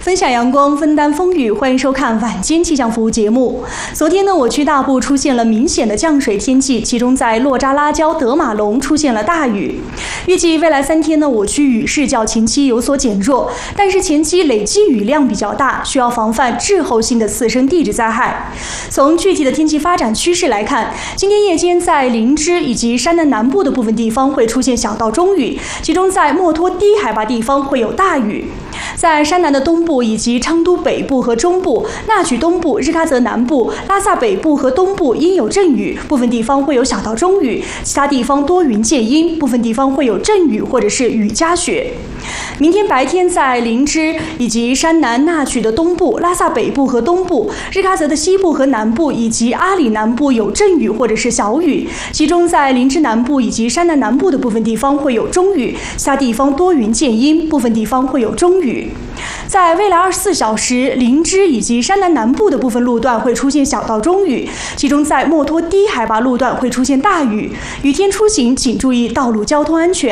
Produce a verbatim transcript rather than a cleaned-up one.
分享阳光，分担风雨，欢迎收看晚间气象服务节目。昨天呢，我区大部出现了明显的降水天气，其中在洛扎拉礁、德马龙出现了大雨。预计未来三天呢，我区雨势较前期有所减弱，但是前期累积雨量比较大，需要防范滞后性的次生地质灾害。从具体的天气发展趋势来看，今天夜间在林芝以及山南南部的部分地方会出现小到中雨，其中在墨脱低海拔地方会有大雨。在山南的东部以及昌都北部和中部、纳曲东部、日喀则南部、拉萨北部和东部阴有阵雨，部分地方会有小到中雨，其他地方多云见阴，部分地方会有阵雨或者是雨夹雪。明天白天在林芝以及山南纳曲的东部、拉萨北部和东部、日喀则的西部和南部以及阿里南部有阵雨或者是小雨，其中在林芝南部以及山南南部的部分地方会有中雨，其他地方多云见阴，部分地方会有中雨。在未来二十四小时，林芝以及山南南部的部分路段会出现小到中雨，其中在墨脱低海拔路段会出现大雨，雨天出行请注意道路交通安全。